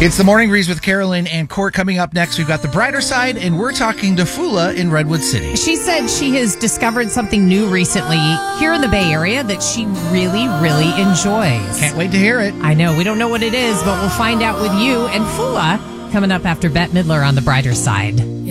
It's the Morning Breeze with Carolyn and Court. Coming up next, we've got the brighter side, and we're talking to Fula in Redwood City. She said she has discovered something new recently here in the Bay Area that she really, really enjoys. Can't wait to hear it. I know. We don't know what it is, but we'll find out with you and Fula coming up after Bette Midler on the brighter side.